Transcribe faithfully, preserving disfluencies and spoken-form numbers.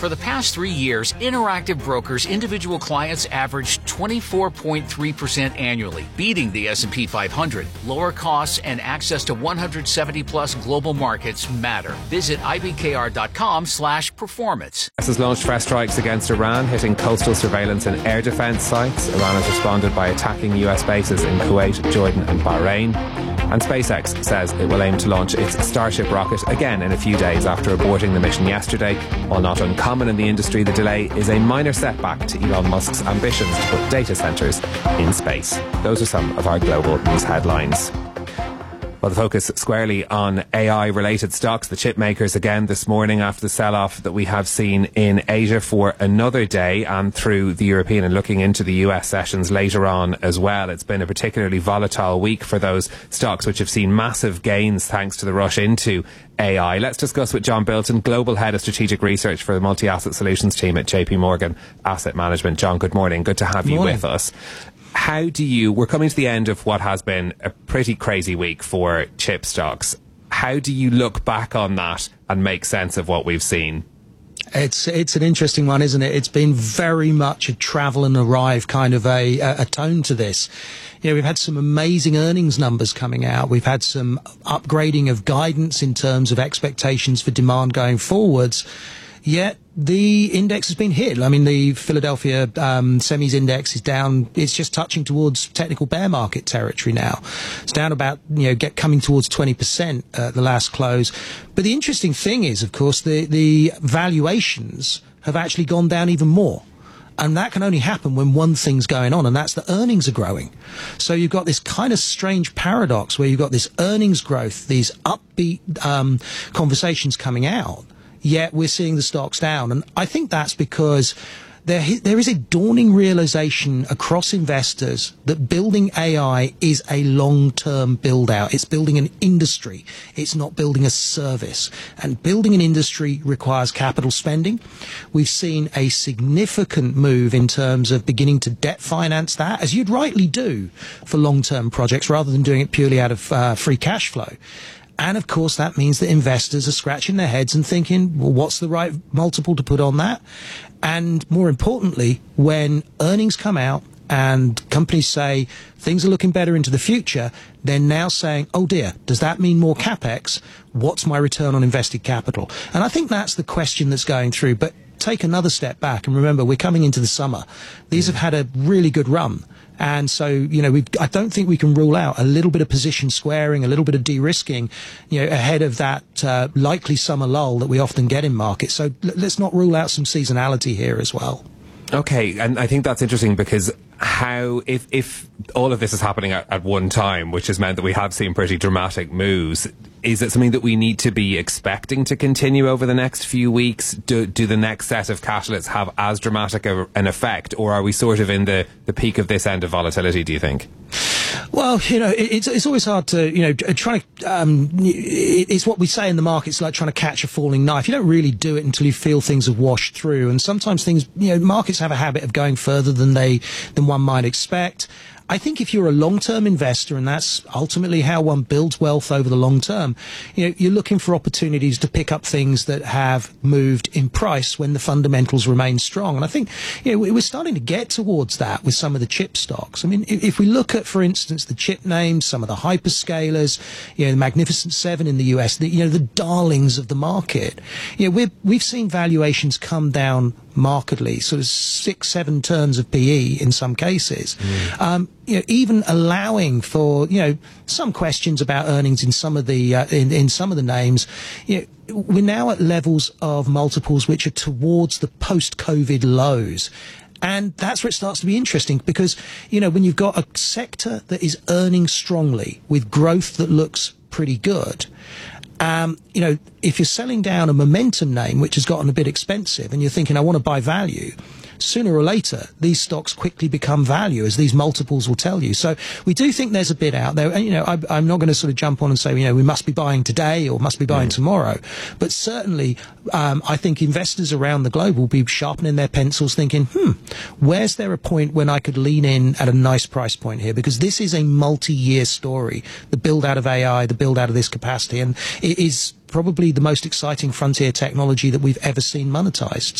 For the past three years, Interactive Brokers individual clients averaged twenty-four point three percent annually, beating the S and P five hundred. Lower costs and access to one hundred seventy plus global markets matter. Visit I B K R dot com slash performance. U S has launched fresh strikes against Iran, hitting coastal surveillance and air defence sites. Iran has responded by attacking U S bases in Kuwait, Jordan and Bahrain. And SpaceX says it will aim to launch its Starship rocket again in a few days after aborting the mission yesterday. While not uncommon in the industry, the delay is a minor setback to Elon Musk's ambitions to put data centres in space. Those are some of our global news headlines. Well, the focus squarely on A I-related stocks. The chip makers again this morning after the sell-off that we have seen in Asia for another day and through the European and looking into the U S sessions later on as well. It's been a particularly volatile week for those stocks which have seen massive gains thanks to the rush into A I. Let's discuss with John Bilton, Global Head of Strategic Research for the Multi-Asset Solutions team at J P Morgan Asset Management. John, good morning. Good to have you with us. How do you, we're coming to the end of what has been a pretty crazy week for chip stocks. How do you look back on that and make sense of what we've seen? It's it's an interesting one, isn't it? It's been very much a travel and arrive kind of a, a, a tone to this. You know, we've had some amazing earnings numbers coming out. We've had some upgrading of guidance in terms of expectations for demand going forwards. Yet the index has been hit. I mean, the Philadelphia um, semis index is down. It's just touching towards technical bear market territory now. It's down about, you know, get coming towards twenty percent at the last close. But the interesting thing is, of course, the, the valuations have actually gone down even more. And that can only happen when one thing's going on, and that's the earnings are growing. So you've got this kind of strange paradox where you've got this earnings growth, these upbeat um, conversations coming out, yet we're seeing the stocks down. And I think that's because there there is a dawning realization across investors that building A I is a long-term build-out. It's building an industry. It's not building a service. And building an industry requires capital spending. We've seen a significant move in terms of beginning to debt finance that, as you'd rightly do for long-term projects, rather than doing it purely out of uh, free cash flow. And, of course, that means that investors are scratching their heads and thinking, well, what's the right multiple to put on that? And more importantly, when earnings come out and companies say things are looking better into the future, they're now saying, oh, dear, does that mean more CapEx? What's my return on invested capital? And I think that's the question that's going through. But take another step back and remember, we're coming into the summer. These have had a really good run. And so, you know, we I don't think we can rule out a little bit of position squaring, a little bit of de-risking, you know, ahead of that uh, likely summer lull that we often get in markets. So l- let's not rule out some seasonality here as well. Okay, and I think that's interesting because how, if if all of this is happening at, at one time, which has meant that we have seen pretty dramatic moves, is it something that we need to be expecting to continue over the next few weeks? Do, do the next set of catalysts have as dramatic a, an effect, or are we sort of in the, the peak of this end of volatility, do you think? Well, you know, it's it's always hard to, you know, try to, um, it's what we say in the market, it's like trying to catch a falling knife. You don't really do it until you feel things have washed through. And sometimes things, you know, markets have a habit of going further than they, than one might expect. I think if you're a long-term investor, and that's ultimately how one builds wealth over the long term, you know, you're looking for opportunities to pick up things that have moved in price when the fundamentals remain strong. And I think, you know, we're starting to get towards that with some of the chip stocks. I mean, if we look at, for instance, the chip names, some of the hyperscalers, you know, the Magnificent Seven in the U S, the, you know, the darlings of the market, you know, we've, we've seen valuations come down markedly, sort of six, seven turns of P E in some cases. Mm. Um, you know, even allowing for, you know, some questions about earnings in some of the uh, in, in some of the names. You know, we're now at levels of multiples which are towards the post-COVID lows. And that's where it starts to be interesting because, you know, when you've got a sector that is earning strongly with growth that looks pretty good, Um, you know, if you're selling down a momentum name, which has gotten a bit expensive, and you're thinking, I want to buy value, sooner or later, these stocks quickly become value, as these multiples will tell you. So we do think there's a bit out there. And, you know, I, I'm not going to sort of jump on and say, you know, we must be buying today or must be buying mm. tomorrow. But certainly, um, I think investors around the globe will be sharpening their pencils thinking, hmm, where's there a point when I could lean in at a nice price point here? Because this is a multi-year story, the build out of A I, the build out of this capacity. And it is probably the most exciting frontier technology that we've ever seen monetized.